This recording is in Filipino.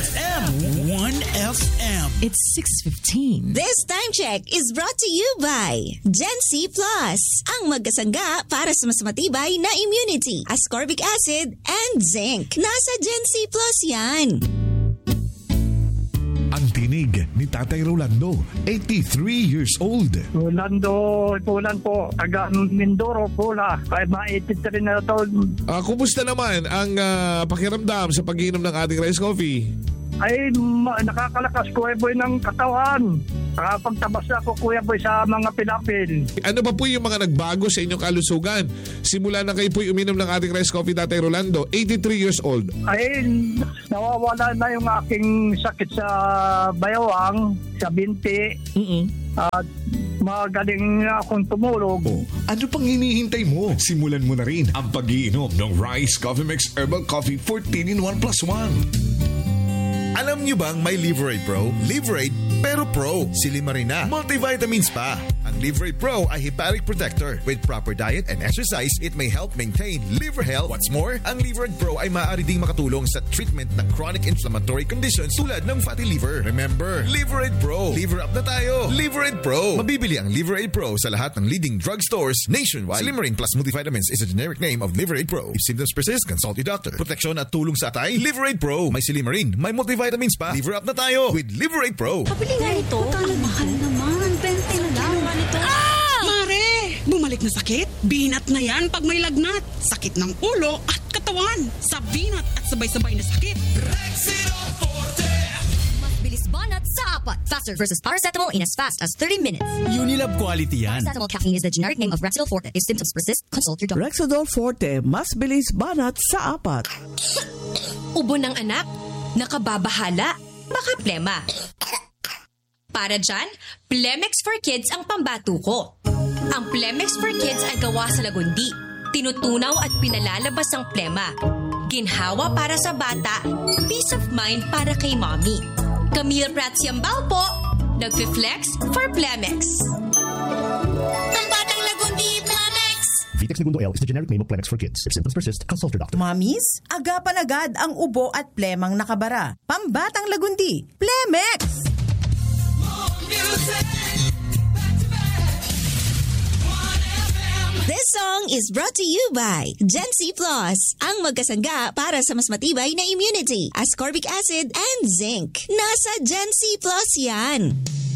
1FM. 1FM. It's 6:15. This time check is brought to you by Gen C Plus, ang magkasangga para sa mas matibay na immunity, ascorbic acid and zinc. Nasa Gen C Plus yan. Ang tinig ni Tatay Rolando, 83 years old. Rolando Pulan po, taga Mindoro, Pula. Kaya ma-83 na taon. Kumusta naman ang pakiramdam sa pag-inom ng ating rice coffee? Ay, nakakalakas Kuya Boy ng katawan. Pagtabas ako Kuya Boy sa mga pilapil. Ano ba po yung mga nagbago sa inyong kalusugan? Simula na kayo po uminom ng ating rice coffee, Tatay Rolando, 83 years old. Ay, nawawala na yung aking sakit sa bayawang, sa binti. At magaling na akong tumulog. Ano pang hinihintay mo? Simulan mo na rin ang pag-iinom ng Rice Coffee Mix Herbal Coffee 14 in 1 plus 1. Alam nyo bang may Liverade Pro? Liverade pero Pro. Si Limarina. Multivitamins pa. Ang Liverade Pro ay hepatic protector. With proper diet and exercise, it may help maintain liver health. What's more, ang Liverade Pro ay maaari ding makatulong sa treatment ng chronic inflammatory conditions tulad ng fatty liver. Remember, Liverade Pro. Liver up na tayo. Liverade Pro. Mabibili ang Liverade Pro sa lahat ng leading drugstores nationwide. Limarine Plus Multivitamins is a generic name of Liverade Pro. If symptoms persist, consult your doctor. Proteksyon at tulong sa atay, Liverade Pro. May Silimarine, may multivitamins pa. Liver up na tayo with Liverade Pro. Pabili nga ito. Mahal naman. 20 na lang. Mare, bumalik na sakit? Binat na yan pag may lagnat. Sakit ng ulo at katawan. Sa binat at sabay-sabay na sakit. Rexidol Forte. Mas bilis banat sa apat. Faster versus paracetamol in as fast as 30 minutes. Unilab quality yan. Paracetamol caffeine is the generic name of Rexidol Forte. If symptoms persist, consult your doctor. Rexidol Forte, mas bilis banat sa apat. Ubo ng anak? Nakababahala? Baka plema. Para dyan, Plemex for Kids ang pambato ko. Ang Plemex for Kids ay gawa sa lagundi. Tinutunaw at pinalalabas ang plema. Ginhawa para sa bata, peace of mind para kay mommy. Camille Pratsiambal po, nagfi-flex for Plemex. Pambatang lagundi, Plemex! Vitex Segundo L is the generic name of Plemex for Kids. If symptoms persist, consult your doctor. Mamis, agapan agad ang ubo at plemang nakabara. Pambatang lagundi, Plemex! This song is brought to you by Gen C Plus, ang magkasangga para sa mas matibay na immunity, ascorbic acid and zinc. Nasa Gen C Plus yan.